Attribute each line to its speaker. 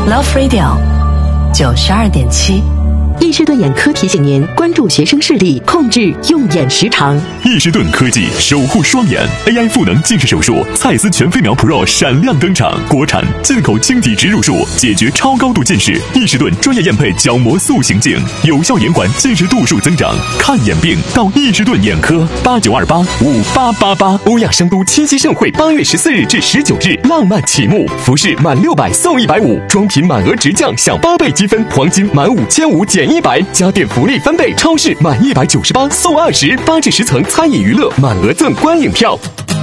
Speaker 1: Love Radio 92.7。
Speaker 2: 易士顿眼科提醒您关注学生视力，控制用眼时长。
Speaker 3: 易士顿科技守护双眼 AI 赋能近视手术，蔡司全飞秒 Pro 闪亮登场，国产进口晶体植入术，解决超高度近视。易士顿专业验配角膜塑形镜，有效延缓近视度数增长。看眼病到易士顿眼科，89285888。欧亚商都七夕盛会8月14日至19日浪漫启幕，服饰满600送150，装品满额直降享8倍积分，黄金满5500减100，家电福利翻倍，超市满198送20，8至10层餐饮娱乐满额赠观影票。